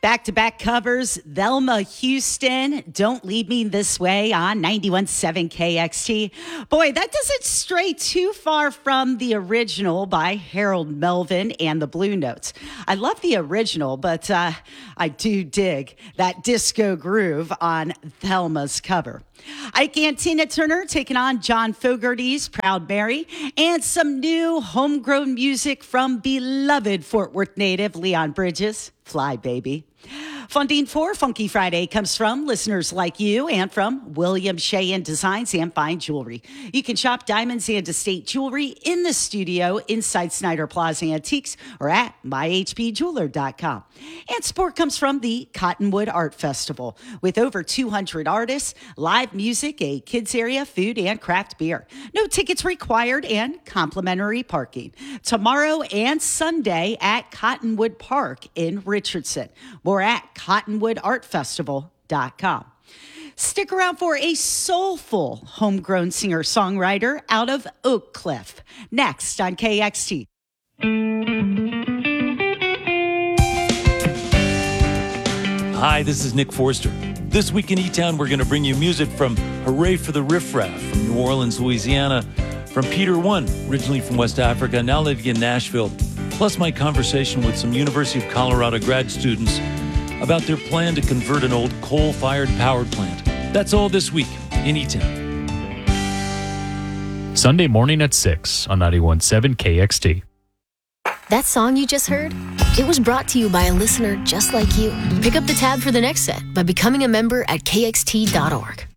Back-to-back covers, Thelma Houston, Don't Leave Me This Way on 91.7 KXT. Boy, that doesn't stray too far from the original by Harold Melvin and the Blue Notes. I love the original, but I do dig that disco groove on Thelma's cover. Ike and Tina Turner taking on John Fogerty's Proud Mary, and some new homegrown music from beloved Fort Worth native Leon Bridges, Fly Baby. Funding for Funky Friday comes from listeners like you and from William Sheehan Designs and Fine Jewelry. You can shop Diamonds and Estate Jewelry in the studio inside Snyder Plaza Antiques or at myhbjeweler.com. And support comes from the Cottonwood Art Festival with over 200 artists, live music, a kids area, food, and craft beer. No tickets required and complimentary parking. Tomorrow and Sunday at Cottonwood Park in Richardson. More at cottonwoodartfestival.com. Stick around for a soulful homegrown singer-songwriter out of Oak Cliff. Next on KXT. Hi, this is Nick Forster. This week in E-Town, we're going to bring you music from Hooray for the Riff Raff from New Orleans, Louisiana, from Peter One, originally from West Africa, now living in Nashville, plus my conversation with some University of Colorado grad students about their plan to convert an old coal-fired power plant. That's all this week in E-Town. Sunday morning at 6 on 91.7 KXT. That song you just heard? It was brought to you by a listener just like you. Pick up the tab for the next set by becoming a member at kxt.org.